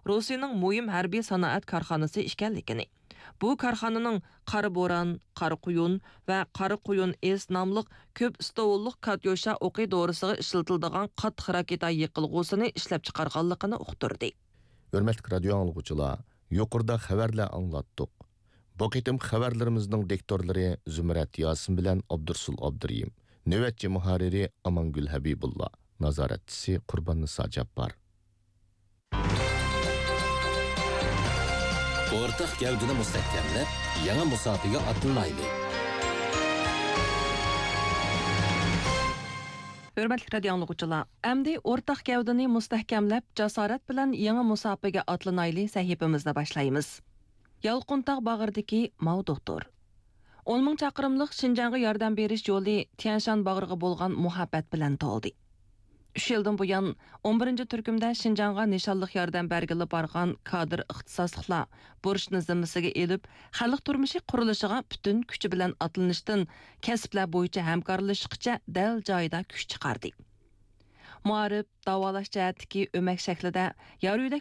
Rusiyaning muhim harbiy sanoat korxonasi ekanligini. Bu korxonaning Qora bo'ron, Qora quyun va Qora quyun S nomli ko'p stovulliq katyosha o'qi dorisiga ishlatiladigan qattiq raketa yiqilg'usini ishlab chiqarganligini uqtirdi. Hörmətli radio anlıqçılar, yuqorida xəbərlər anlatdıq. Bu qitim xəbərlərimizin diktorları Zümrət Yasin bilan Abdursul Abduriyim, növbətçi muharriri Amangül Habibullah, nazoratçisi Qurban Nisa Jabbar. O'rtaq gavdini mustahkamlab, yangi musobaqa atlanaydi. Hörmətli radio anlıqçılar, əmdi o'rtaq gavdini mustahkamlab, jasorat bilan yangi musobaqa atlanayli sahifamizda başlaymiz. Yalqıntaq bağırdaki Mao doktor. 10 ming chaqirimlik Şinjanğa yordam berish yo'li Tianshan bag'riga bo'lgan muhabbat bilan to'ldi. 3 yildan buyon 11-turkumda Şinjanğa nishonliq yordam bergili borgan kadr ixtisosliklar burchni zimmasiga elib, xalq turmushi qurilishiga butun kuchi bilan atlanishdan kasblar bo'yicha hamkorlashishgacha dal joyida kuch chiqardi. Muarif davolash jihatdagi o'mak shaklida yoryudak